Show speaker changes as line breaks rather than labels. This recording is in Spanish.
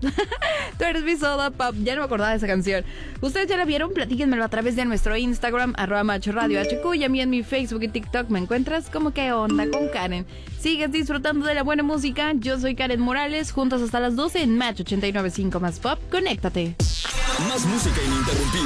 Tú eres mi soda pop. Ya no me acordaba de esa canción. ¿Ustedes ya la vieron? Platíquenmelo a través de nuestro Instagram, @machoradiohq, y a mí en mi Facebook y TikTok me encuentras como ¿Qué onda con Karen? Sigues disfrutando de la buena música. Yo soy Karen Morales. Juntos hasta las 12 en Match 89.5 más Pop. Conéctate.
Más música ininterrumpida.